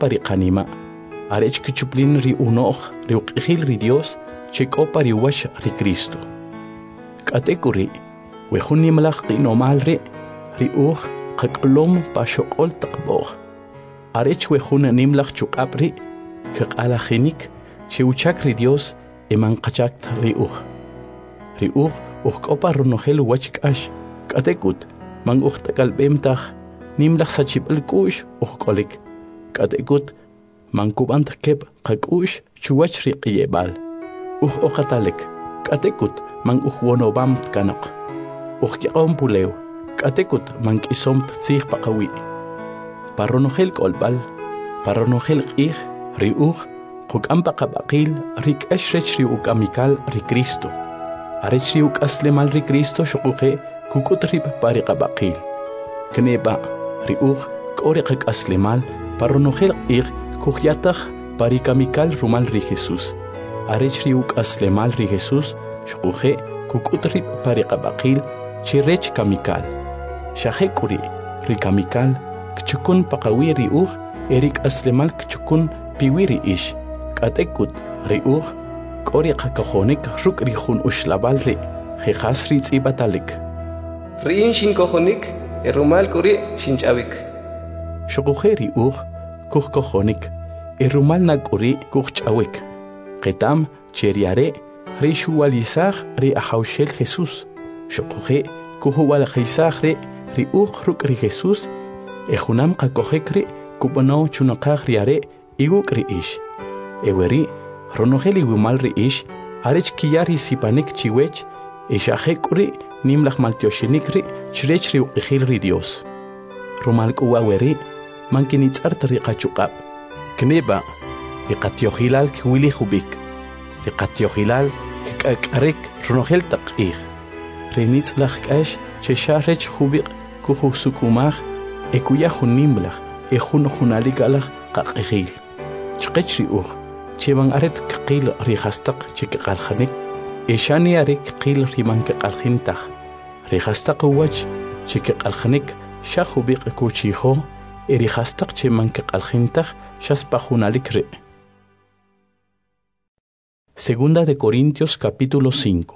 pari qanima. Arech kichuplin ri unoq ri uq'ijil ri Dios chek'o pari wash ri Cristo. K'atekuri wejun nimlaj qinomal ri uj qak'lom pa xoq'ol taqb'oj. Arech wejun nimlaj chuq'ab ri kaq'alajinik chewchak ri Dios eman qachakt ri uj. Ri uj k'o pa runojel wach k'ax k'atekut man uj t'akalb'em taj nimlaj sachib'al k'u'x uj k'olik. K'atekut man kub'ant keb qak'u'x chuwach ri q'iyeb'al. Uj oqatalek. K'atekut man uj wonobam tkanaq. Uj kyaq'om pulew. K'atekut man k'isom tzij paqawi'. Pa runojel k'olb'al, pa runojel q'ij ri uj quk'am paqab'aqil ri k'ax rech ri uk'amikal ri Cristo. Arech ri uk'aslemal ri Cristo xuquje kuk'ut rib pa ri qab'aqil. Kneba ri uj k'o ri qak'aslemal pa runojel q'ij kujyataj pa ri kamikal rumal ri Jesús. Arech ri uk'aslemal ri Jesús xuquje kuk'ut rib pa ri qab'aqil chi rech kamikal. Xajek'uri ri kamikal kchukun paqawi ri uj ri k'aslemal kchukun piwi ri ix. K'atekut ri uj k'o ri qakojonik ruk' ri jun uxlab'al ri jejas ri tz'ibatalik. Ri'in xinkojonik rumal k'uri xinch'awik. Xuquje ri uj kujkojonik rumal na k'uri kujch'awik. Qetam che ri are' ri xuwalisaj ri ajawxel Jesús. Xuquje kujuwalajisaj ri uj ruk' ri Jesús junam qakojek ri kub'onow chunaqaj ri are' wuk' ri ix. Eweri ronojel iwimal ri ix arech kiyar ri sipanik chiwech xajek'uri nimlaj maltioxinik ri chirech ri uq'ijil ri Dios. Rumal k'uwa weri man kinitz'art ri qachuq'ab'. Kneba ri qatyoqilal kwili jub'ik. Ri qatyoqilal k'ak'arek ronojel taq q'ij. Ri nitz'laj k'ax che xa rech jub'iq kujusuk'umaj kuya jun nimlaj jun junalik alaj qaq'ijil. Chqech ri uj cheban aret kqil ri jastaq che kqaljanik xani are kqil ri man kqaljintaj. Ri jastaq wach che kqaljanik xa jub'iq kuchijo ri jastaq che man kqaljintaj xaspa junalik ri. Segunda de Corintios capítulo 5.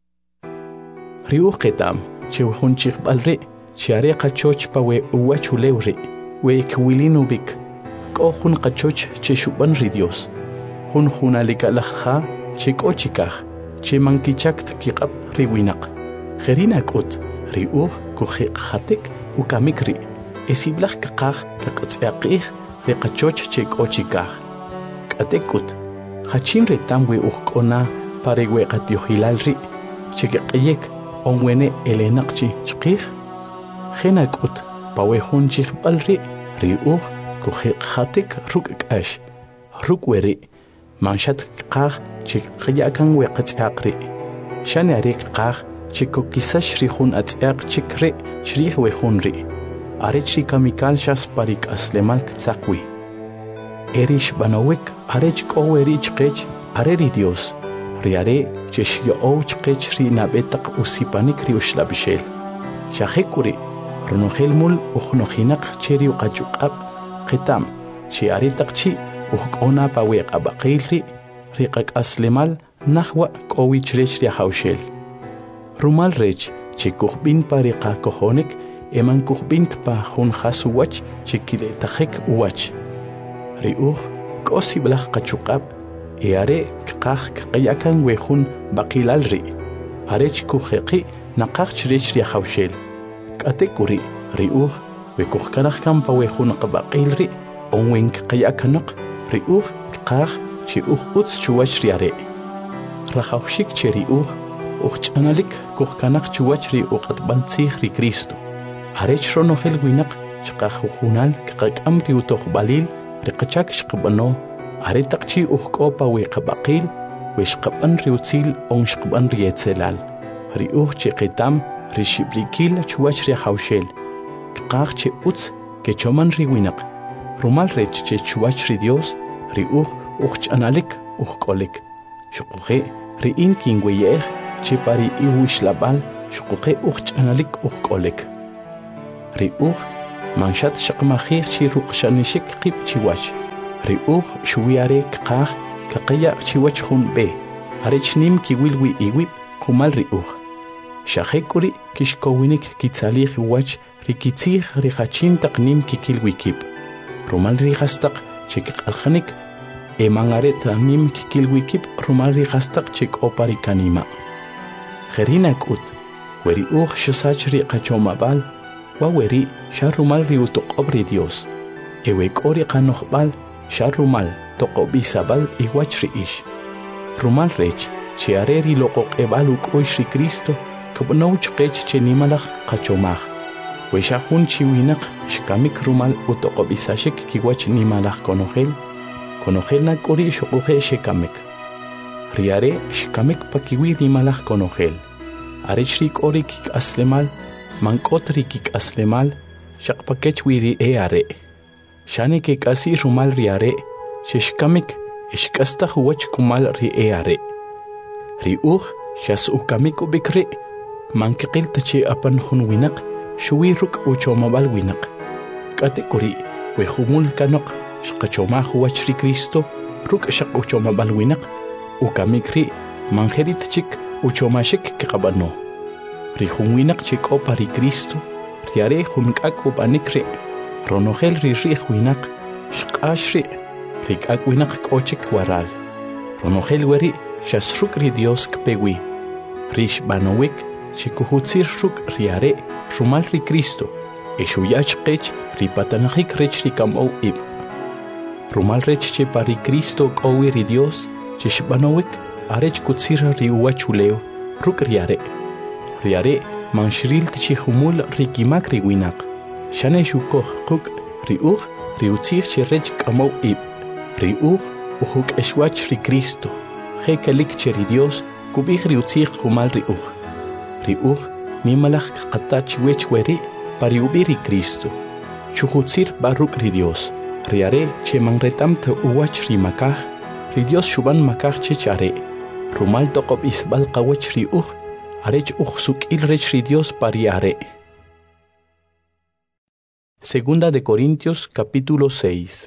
Ri uj qetam che jun chiqb'al ri che are qachoch pa we uwachulew ri we kwilin ubik. K'o jun qachoch che xub'an ri Dios. Jun junalik alaj che k'o chikaj che man kichakt kiq'ab ri winaq. Jerina k'ut ri uj kujeqjatik ukamik ri siblaj kaqaj kaq'tz'aq'ij ri qachoch che k'o chikaj. K'atekut jachin retam we uj k'ona pa ri we qatyojilal ri che keq'yek onwene elenaq chi chqij. Jena k'ut pa we jun chijb'al ri uj kujeqjatik ruk' k'ax ruk' weri manxat kqaj che qyakan we qatz'aq ri. Xani are kqaj che kokisax ri jun atz'aq chik ri chrij we jun ri. Arech ri kamikal xas pa ri k'aslemal ktzaqwi. Eri xb'anowik arech k'o weri chqech are ri Dios. Ri are che xyo'ow chqech ri nab'etaq usipanik ri uxlab'ixel. Xajek'uri ronojel mul ujnojinaq che ri uqachuq'ab' qetam che are taq chi uj k'ona pa we qab'aqil ri qak'aslemal najwa k'o wi chirech ri ajawxel. Rumal rech che kujb'in pa ri qakojonik eman kujb'int pa jun jas uwach che kiletajek uwach. Ri uj k'o siblaj qachuq'ab' are kqaj kqyakan we jun b'aqilal ri. Arech kujeqi naqaj chirech ri ajawxel. K'atek'uri ri uj we kujkanaj kan pa we jun qab'aqil ri onwen kqyakanaq ri uj kqaj che uj utz chuwach ri are. Rajawxik che ri uj ch'analik kujkanaq chuwach ri uq'atb'al tzij ri Cristo. Arech ronojel winaq chqaj ujunal kqak'am ri utojb'alil ri qachak xqab'ano are taq chi uj k'o pa we qab'aqil we xqab'an ri utzil on xqab'an ri etzelal. Ri uj che qetam ri xib'likil chuwach ri ajawxel. Kqaj che utz kechoman ri winaq. Rumal rech che chuwach ri Dios ri uj ch'analik uj k'olik. Xuquje ri'in kinweyej che pa ri iwixlab'al xuquje uj ch'analik uj k'olik. Ri uj manxat xaqmajij chi ruqxanixik qib chiwach. riuj shuwiare kqaj kaqaya chiwach jun be arech nim kiwilwi iwib kumal riuj shajekuri kishkowinik kitzalij wach rikitzij rijachin taqnim kikilwikib rumal rijastaq chikqaljanik emangaret nim kikilwikib rumal rijastaq chikoparikanima Gerinak ut weri uj shasach ri qachomabal wa weri sharumal ri utoqobri Dios ewekori qanoqbal sharumal toqobisabal iwach ri ish rumal rech chiareri loqoqebal uqoish ri Cristo kabnouch qech chenimalaj qachomaj weshajun chiwinaq shkamik rumal utoqobisashik kiwach nimalaj konojel nakuri shuquje shekamek riare shkamik pakiwi nimalaj konojel arechrik ori kik aslemal mankotri kik aslemal shaqpakech wiri are shani ke kasi rumal riare shishkamik ishkasta huwach kumal ri are ri shas ukamik ubikri mankqil tachi apan hun winaq shuwiruk uchomabal winaq katekuri wehumul kanok shqachoma huwach ri Cristo ruk shaq uchomabal winaq ukamikri manjerit chik uchomashik kaqabano rijun winaq chikopa ri Cristo riare junk'ak upanikri ronojel ri winaq shq'ashri rik'ak winaq k'ochik waral ronojel weri shasruk ri Dios kpewi rishbanowik chikujutzir ruk riare rumal ri Cristo eshuyach qech ripatanajik rech rikamow ib rumal rech chepa ri Cristo k'owi ri Dios chishbanowik arech kutzir ri uwachuleo ruk riare manshril tchihumul rikimak ri winaq shane shukoj quk riuj riutzij chirech k'amow ib riuj ujuk eshwach ri Cristo jekelik cheri Dios kubij riutzij kumal riuj nimalaj qatach wech weri pari ubi ri Cristo chujutzir baruk ri Dios riare chemanretam ta uwach ri makaj ri Dios shuban makaj chechare rumal toqob isbal qawach riuj arech suk'il rech ri Dios pariare. Segunda de Corintios capítulo 6.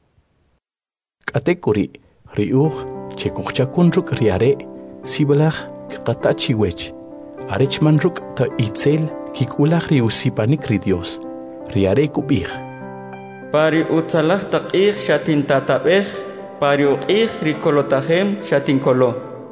Katekuri riuj chekuchakun ruk riare sibalaj qatachi wech arech man ruk ta itzel kikulaj ri usipanik ri Dios riare kubij pari utzalaj taqij shatintatabej pari uqij rikolotajem shatinkolo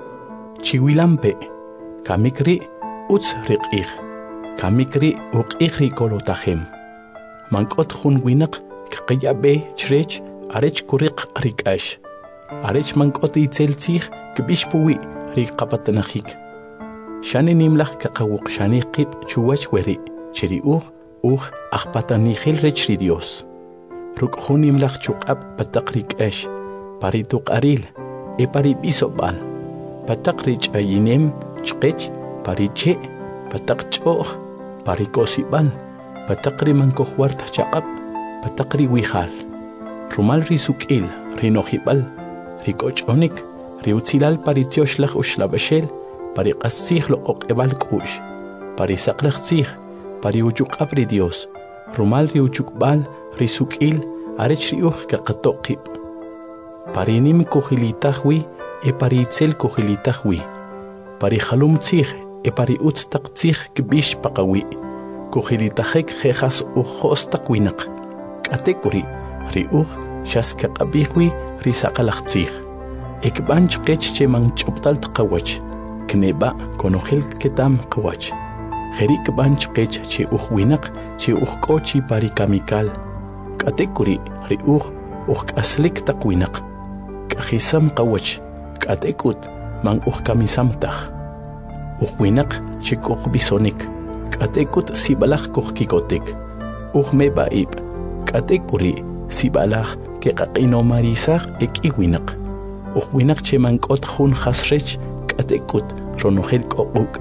chiwilampe kamikri utz riq'ij kamikri uq'ij rikolotajem mank'ot jun winaq kaqyabe chrech arech kuriq rik'ax arech mank'ot itzel tzij kb'ix puwi riqapatanajik shani nimlaj kaqawuq shani qib chuwach weri cheri uj ajpatanijil rech ri Dios ruk' jun nimlaj chuq'ab pataq rik'ax pari tuq'aril pari b'isob'al pataq rich'ayinem chqech pari che pataq ch'o'j pari kosib'al pataq ri mankojwart chaq'ab pataq ri wijal rumal ri suk'il ri nojib'al ri k'och'onik ri utzilal pari tyoxlaj uxlab'exel pari q'atzij loq'oq'eb'al k'u'x pari saqlaj tzij pari uchuq'ab ri Dios rumal ri uchukb'al ri suk'il arech ri uj kaqatoq'ib pari nim kujilitaj wi pari itzel kujilitaj wi pari jalum tzij pari utz taq tzij kb'ix paqawi kujilitajek jejas ujos taq winaq k'atekuri ri uj xas kaq'ab'ij wi ri saqalaj tzij ekb'an chqech che manch'ubtal tqawach kneba' konojel ketam qawach jeri kb'an chqech che uj winaq che uj k'o chi pari kamikal k'atekuri ri uj k'aslik taq winaq k'ajisam qawach k'atekut man uj kamisamtaj uj winaq che k'uj bisonik k'atekut sibalaj kuj kikotek uj meba'ib k'atekuri sibalaj keqaq'inomarisaj ek'i winaq uj winaq che mank'ot jun jasrech k'atekut ronojel k'oq'uk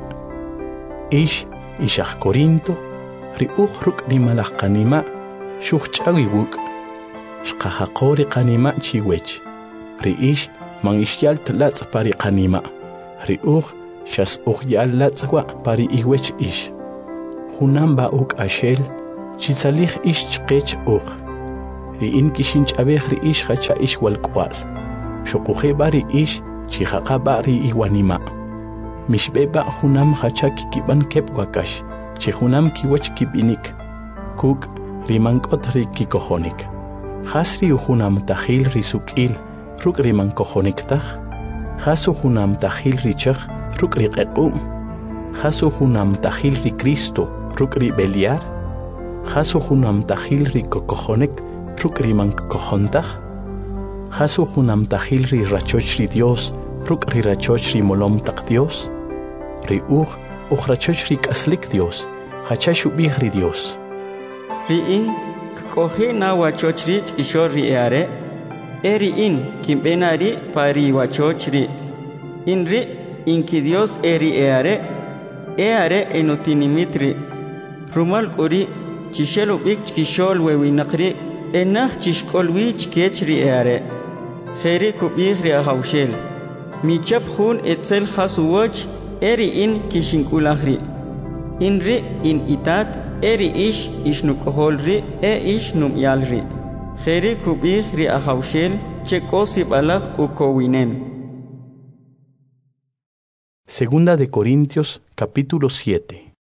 ix ixaj Corinto ri uj ruk' nimalaj qanima' xujch'awi wuk' xqajaqori qanima' chiwech ri ix man ixyal tlatz' pari qanima' ri uj xas uj yal latz'wa' pari iwech ix junam ba'uk axel chitzalij ix chqech uj ri'in kishinch'abej ri'ix hacha'ix walk'wal xoqujeba ri'ix chijaqaba ri'iwanima mixb'eba junam hacha kikiban kep wakash chijunam kiwach kib'inik kuk rimank'ot rikikojonik jas riujunam tajil risuk'il ruk' rimankojonik taj jas ujunam tajil richaj ruk' riq'eq'um jas ujunam tajil ri Cristo ruk' rib'elyar jas ujunam tajil rikokojonik ruk' rimankojontaj jas ujunam tajil ri rachoch ri Dios ruk' ri rachoch ri molom taq Dios ri uj rachoch ri k'aslik Dios hacha xub'ij ri Dios ri'in k'oji na wachoch ri ch'ixol ri eare ri'in kinb'ena ri pa ri wachoch ri in ri inki Dios ri eare enotinimit ri rumal k'uri chixelub'ik ch'ixol wewinaq ri enaj chixk'olwi chkech ri eare jeri kub'ij ri ajawxel michap jun etzel jasuwoch ri'in kixink'ulaj ri in ri in itat ri'ix ixnuk'ojol ri ix num'yal ri jeri kub'ij ri ajawxel chek'o sib'alaj ukowinem. Segunda de Corintios capítulo 7.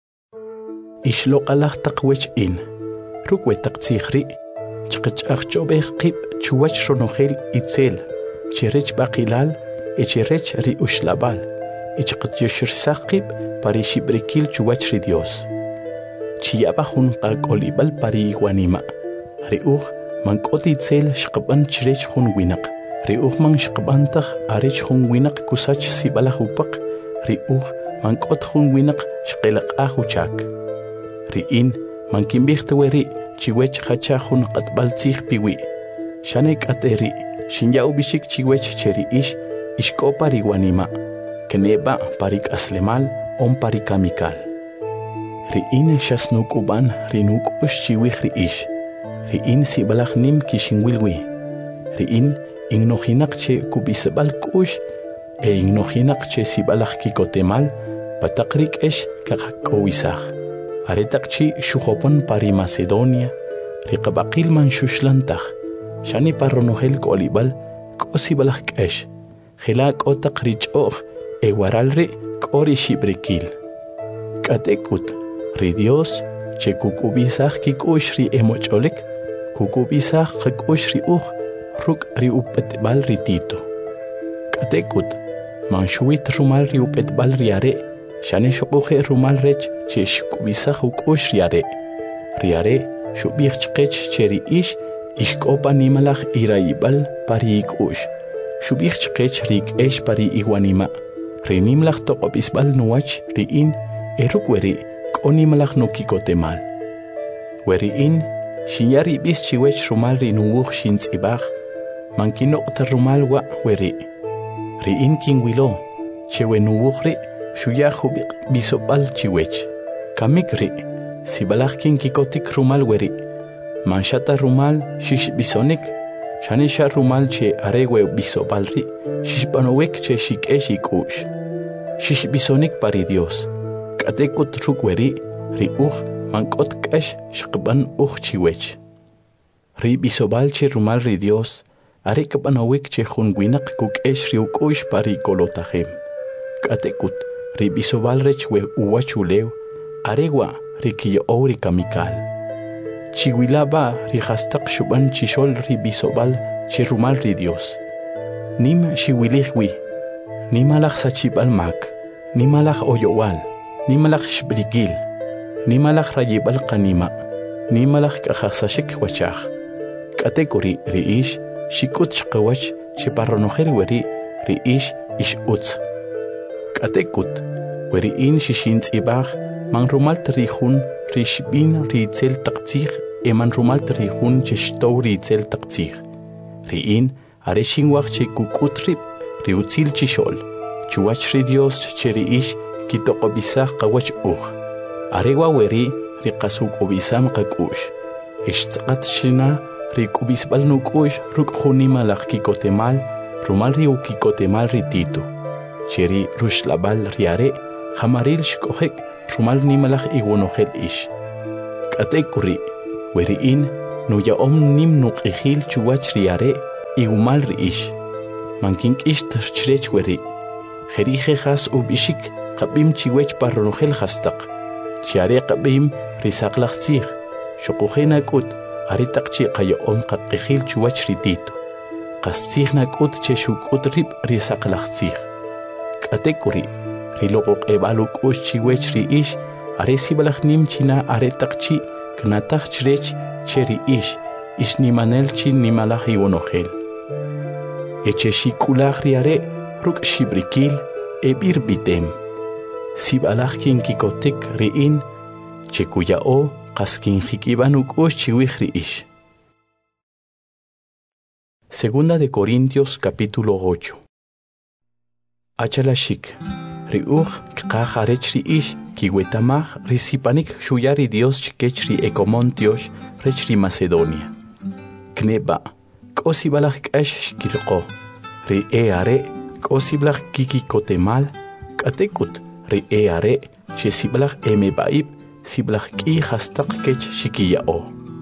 Ixloq'alaj taq wech'in ruk' wetaq tzij ri chqach'aj ch'ob'ej qib' chuwach ronojel itzel cherech b'aqilal cherech ri uxlab'al chqatyoxirsaj qib' pari xib'rikil chuwach ri Dios chiyaba jun qak'olib'al pari iwanima ri uj mank'ot itzel xqab'an chirech jun winaq ri uj man xqab'antaj arech jun winaq kusach sib'alaj upaq ri uj mank'ot jun winaq xqelaq'aj uchak ri'in mankinb'ij tewe ri chiwech hacha jun q'atb'al tzij piwi xane k'ate ri xinya'u b'ixik chiwech che ri'ix ixk'opa riwanima keneba pari k'aslemal on pari kamikal ri'in xasnuk'ub'an rinuk'ux chiwij ri'ix ri'in sib'alaj nim kixinwilwi ri'in innojinaq che kub'isb'al k'ux innojinaq che sib'alaj kikotemal pataq ri k'ex kaqak'owisaj aretaq chi xujopon pari Macedonia riqab'aqil man xuxlantaj xani parronojel k'olib'al k'o sib'alaj k'ex jela k'o taq ri ch'o'j waral ri k'o ri xib'rikil k'atek'ut ri Dios che kuk'ub'isaj kik'ux ri emoch'olik kuk'ub'isaj qak'ux ri uj ruk' ri up'etb'al ri Tito k'atek'ut man xuwit rumal ri up'etb'al ri are xane xoq'uje rumal rech che xk'ub'isaj uk'ux ri are xub'ij chqech che ri ix ixk'opa nimalaj irayib'al pari ik'ux xub'ij chqech ri k'ex pari iwanima ri nimlaj toq'ob'isb'al nuwach ri'in ruk' weri k'o nimalaj nukikotemal weri'in xinya rib'is chiwech rumal ri nuwuj xintz'ib'aj man kinoq'ta rumal wa' weri' ri'in kinwilo che we nuwuj ri' xuya jub'iq b'isob'al chiwech kamik ri' sib'alaj kinkikotik rumal weri' man xata rumal xixb'isonik xane xa rumal che are we b'isob'al ri' xixb'anowik che xik'ex ik'ux xixb'isonik pari Dios k'atek'ut ruk' weri' ri uj man k'ot k'ex xqab'an uj chiwech ri b'isob'al che rumal ri Dios are kab'anowik che jun winaq kuk'ex ri uk'ux pari kolotajem k'atek'ut ri b'isob'al rech we uwachulew are wa' ri kiyo'ow ri kamikal chiwilaba ri jastaq xub'an chixol ri b'isob'al che rumal ri Dios nim xiwilij wi nimalaj sachib'al mak nimalaj oyo'wal nimalaj xb'rikil nimalaj rayib'al qanima nimalaj k'ajasaxik wachaj k'atek'uri ri'ix xik'ut xqawach che parronojel weri' ri'ix ix'utz k'atek'ut weri'in xixintz'ib'aj man rumalt ri jun ri xb'in ri itzel taq tzij man rumalt ri jun che xtow ri itzel taq tzij ri'in are xinwaj che kuk'ut rib' ri utzil chixol chuwach ri Dios che ri'ix kitoq'ob'isaj qawach uj are wa weri' ri qas uk'ub'isam qak'ux ixtz'aqat xina ri k'ub'isb'al nuk'ux ruk' jun nimalaj kikotemal rumal ri ukikotemal ri Tito che ri ruxlab'al ri are jamaril xk'ojek rumal nimalaj iwonojel ix k'atek'u ri' weri'in nuya nim nuk ihil chuwach riare igumal riish. Mankin isht chrech weri. Jerije has ubishik qabim chiwech parronogel hastaq. Chiare qabim risaqlaqtzig. Shokuhena kut aritaqchi qayo qaqihil chuwach ritito. Qastigna kut cheshuk utrib risaqlaqtzig. Katekuri rilokok ebaluk chiwech riish aresibalaq nim china aretaqchi knataq chrech cheri ish nimanel chi nimalaq iwonogel. Echeshikulag riare ruk shibrikil ebir bitem. Sibalaq kin kikotek riin chekuyao qaskin hikibanuk chiwich riish. Segunda de Corintios capítulo 8. Achalashik riuj kqajarech riish kiwetamaj risipanik shuyari Dios chikech ri Ecomontios rech ri Macedonia. Kneba k'osibalaj k'ax xkirqo ri eare k'osibalaj kikikotemal k'atekut ri eare xesibalaj emebaib sibalaj k'i hastaq kech xikiyao.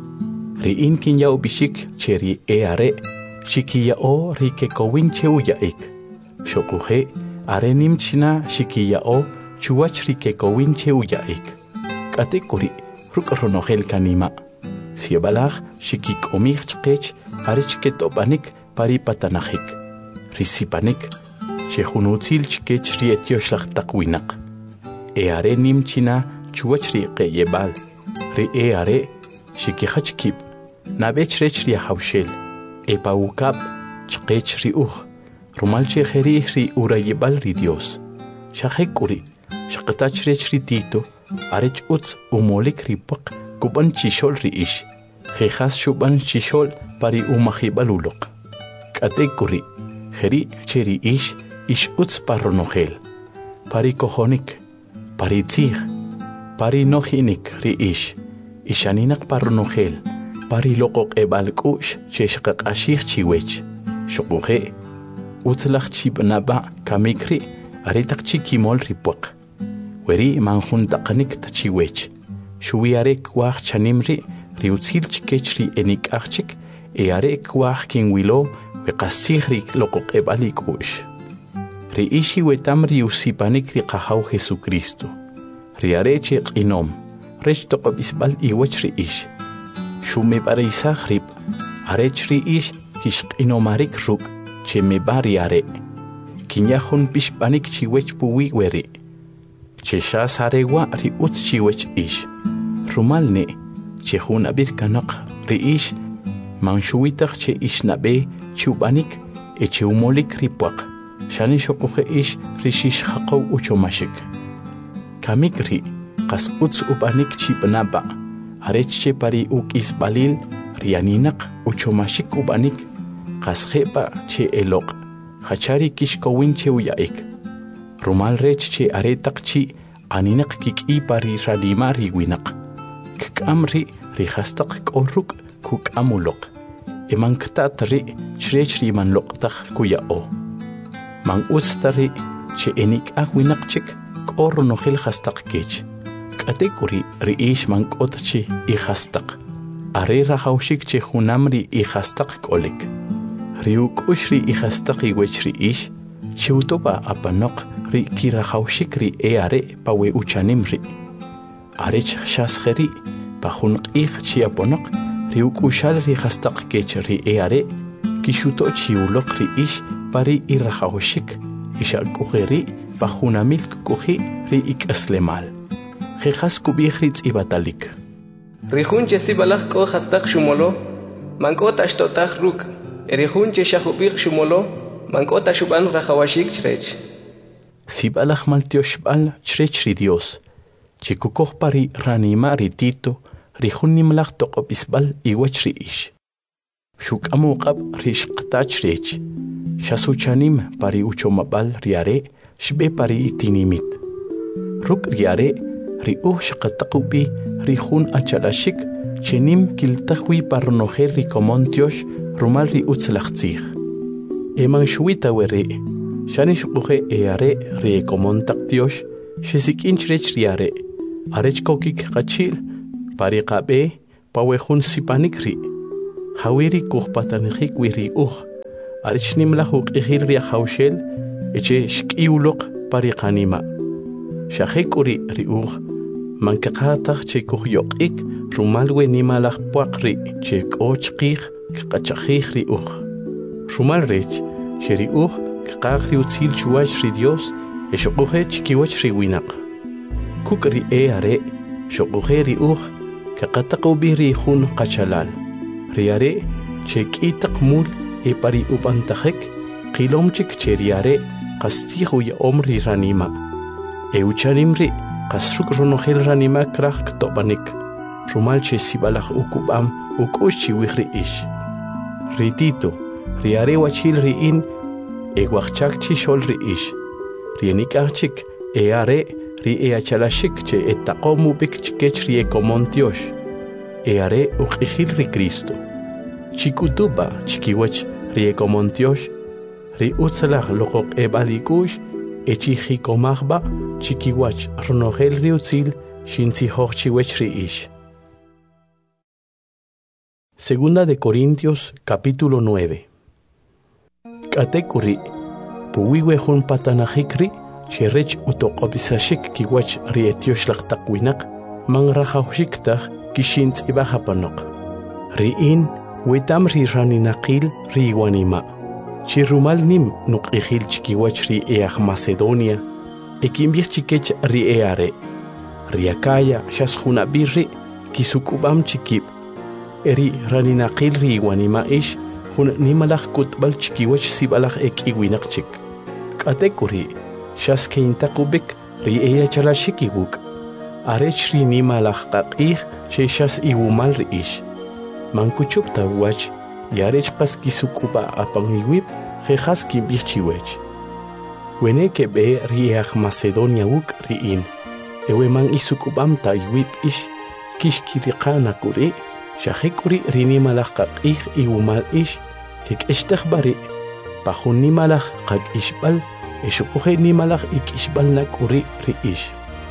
Ri in kinyao bishik che ri eare xikiyao ri kekowin cheuyaik. Xokuje arenim china xikiyao chuwach ri kekowin cheuyaik. K'atekuri ruk'ronojel kanima. Siebalaj xikikomij chqech arech ketopanik pari patanajik. Risipanik xejunutzil chkech ri etioxlaj taqwinaq. Eare nim china chuwach ri qeyebal. Ri eare xikijachkib. Nabech rech ri hawshel. Epawukab chqech ri uj. Rumal chejeri ri urayebal ri Dios. Xajekuri xaqtach rech ri Tito arech utz umolik ri paq kuban chishol ri ish. Jejas shuban chishol pari umajibalulok. Katekuri jeri cheri ish utz parronogel. Pari kojonik, pari tzig, pari nojinik ri ish. Ishaninak parronogel, pari lokok ebalkush cheshqaq ashig chiwech. Shokuje utlach chibnaba kamikri aritaq chikimol ri puaq. Weri manjuntaqanik tachiwech. Shuwiare kwaj chanimri riutzil chikech ri enikachik eare kwaj kinwilo weqasig ri lokok ebalikush. Ri ishi wetam riusipanik ri qahaw Jesucristo. Ri areche qinom rech toqobisbal iwech ri ish. Shume bareisag rib arech ri ish kishqinomarik ruk cheme bari are. Kinyahun pishpanik chiwech puwi weri. Cheshas arewa ri utz chiwech ish. Rumalne chehun abir kanak ri ish manshuitaq che ishnabe chubanik echeumolik ripuaq. Shani shokuje ish rishish haqaw uchomashik. Kamikri qas utz ubanik chibnaba arech che pari uk isbalil rianinak uchomashik ubanik qas jepa che elok hachari kishkowin che uyaik. Rumal rech che aretaq chi aninak kik'i pari radima riwinak. K'amri rihastaq k'oruk kuk'amulok. Emanktat ri chrech ri manloqtaq kuyao. Man ustari che enik ahwinaqchik k'orronojel hastaq kech. K'atekuri ri ish man k'otchi i hastaq. Are rajawshik che junamri i hastaq k'olik. Ri uk'ush ri i hastaq iwech ri ish chiutopa apanok ri kirajawshik ri eare pawe uchanimri. Arech shasjeri pajun q'ij chiaponok ri uk'ushal ri hastaq kech ri eare kishuto chiulok ri ish pari i rajawshik ixak'ujeri pajunamil k'uji ri ik'aslemal. Jejas kubij ri tz'ibatalik. Rijun che sibalaj k'o hastaq shumolo mank'o taxtotaj ruk'. Rijun che xajubij shumolo mank'o taxuban rajawashik chrech. Sibalaj maltioxbal chrech ri Dios. Chikukoj pari ranima ri Tito rijun nimlaj toqopisbal iwech ri ish. Shuk'amuqab ri xqtach rech. Xasuchanim pari uchomabal riare shbe pari itinimit. Ruk riare ri uj xqataqubi rijun achalashik chenim kiltajwi parronojer ri Comontios rumal ri utzlaqtzig. Eman shuita weri shani shukuje eare ri Comontaqtiosh xesikinch rech riare. Arech kokik qachil pari qabe pawejun sipanik ri hawiri kuhpatanijik wiri arich nimlahuk ihil ria haushel eche shkiulok pariqanima shahekuri riuj mankaqataq chekuj yoq'ik rumalwe nimalaj puaqri chek'ochqij kqachajij riuj rumal rech sheriuj kqaq riutzil chuwach ri Dios eshoquje chikiwach riwinaq kuk ri are shoquje riuj kaqataq ubiri jun qachalal riare chek'itaq mul pari upantajek qilomchik cheriare qastijo ya omri ranima eucharimri qasruk ronojel ranima kraj ktopanik rumalche sibalaj ukubam ukushi wihri ish ritito riare wachil riin ewachchakchi shol ri ish rienikachik eare ri eachalashik che etaqomu bikchkech ri ekomontiosh eare uqihil ri Cristo chikutuba chikiwach Riekomontiosh, ri utzalach loqoq ebalikush, echijikomajba, chikiwach ronogel riutzil, shintzihoj chiwech riish. Segunda de Corintios, capítulo 9. Katekuri, puwiwe jun patanajikri, cherech utoqobisashik kiwach rietiosh laqtaqwinak, mangrajaushiktaj kishintz ibajapanok. Riin, Wetam ri raninaqil ri wanima. Chirumal nim nuqihil chikiwach ri Macedonia. Ekimbich chikech ri eare. Riakaya shasjuna birri kisukubam chikib. Eri raninaqil ri wanima ish hun nimalaj kutbal chikiwach sibalaj ekiwinak chik. Katekuri shaskeintakubik ri chalashikibuk. Arech ri nimalaj qaqih sheshas iwumal ri ish. Mankuchupta wach yarech pas kisukupa apangiwip jejas kimbichiwech. Wene que be riach Macedonia wuk riin. Ewe man isukubam ta iwip ish kishkiriqana kuri shahekuri rinimalaj qaqih iwumal ish kek eshtahbari pajun nimalaj qaq ishbal eshukuhe nimalaj ik ishbal nakuri ri ish.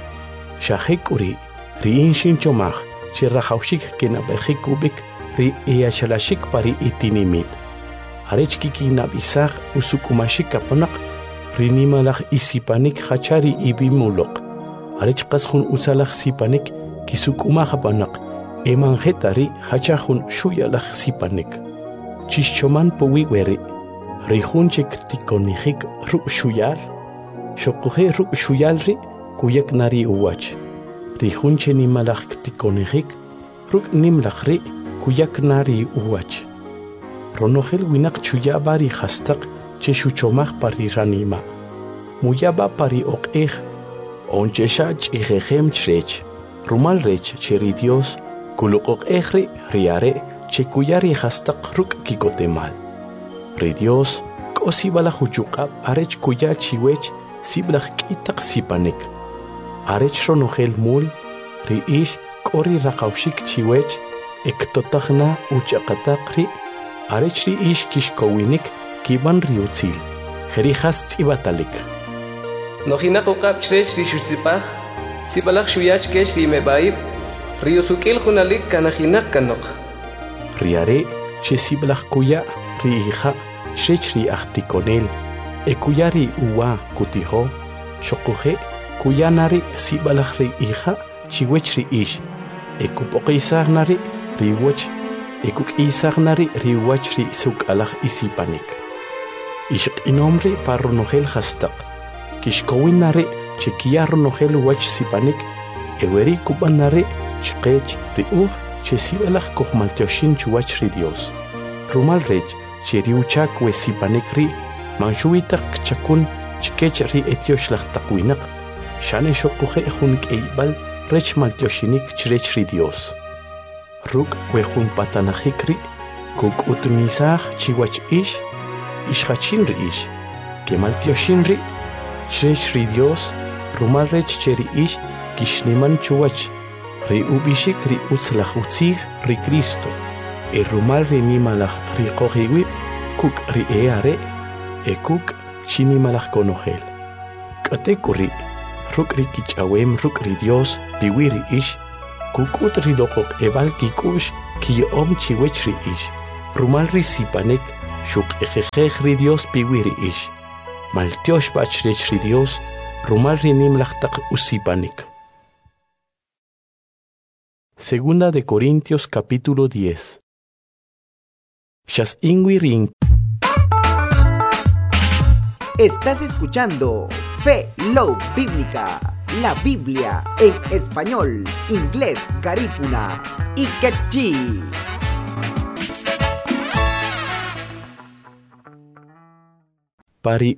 Shahekuri riin shinchomaj chirrajaushik kenabejikubik ri eachalashik pari itinimit. Arech kikinabisaj usukumashik kapanak rinimalaj isipanik hachari ibimulok. Arech qasjun usalaj sipanik kisukumajapanak emanjetari hachajun shuyalaj sipanik. Chischoman puwiweri rijunchik tikonijik ruk shuyal. Shokuje ruk shuyalri kuyak nari uwach. Rijunche nimalaj tikonijik ruk nimlajri kuyak nari uwach. Ronogel winak chuyabari hastak che shuchomaj pari ranima. Muyaba pari oqej. Onchesha chijejem chrech. Rumal rech cheri Dios. Kuluk oqejri riare che kuyari hastak ruk kikotemal. Ri Dios kosibala huchukab arech kuya chiwech siblaj kitak sipanik. Arech ronogel mul ri ish kori raqawshik chiwech ektotajna uchaqataqri arechri ish kishkowinik kiban riutzil jerijas tzibatalik. Nojinaq uqab chrech rixutzipaj sibalaj shuyach kesh rimebaib riusukil junalik kanajinaq kanok. Riare che siblaj kuya riija chrech riajtikonel ekuyari uwa kutijo shokuje kuyanari sibalaj riija chiwech ri ish ekupoqisagnari riwach ekuk'isagnari riwach ri sukalaj isipanik. Ishq'inomri parronojel hastaq kishkowinari chekiyarronojel wach sipanik eweri kubanari chqech riuj chesibalaj kojmaltioshin chuwach ri Dios. Rumal rech cheriuchak we sipanik ri manshuitaq kchakun chkech ri etiosh laqtaqwinaq shane shokuje jun k'eybal rech maltioshinik chrech ri Dios. Ruk wejun patanajikri kuk'utmisaj chiwach ish ishjachin ri ish kemaltioshin ri chrech ri Dios rumal rech cheri ish kishniman chuwach ri ubishik ri utzlaj utzij ri Cristo rumal ri nimalaj ri qojiwib kuk ri eare kuk chinimalaj konojel k'atekuri ruk ri kich'awem ruk ri Dios piwiri ish kukut ri loqoq ebal kikush kiyom chiwech ri ish Rumal risipanek shuk ejejej Dios piwiri ish. Maltiosh bachrech Dios rumal rinim lachtak usipanek. Segunda de Corintios capítulo 10. Shas ingwiring. Estás escuchando Fe Low Bíblica, la Biblia en español, inglés, garífuna y quechí. Pari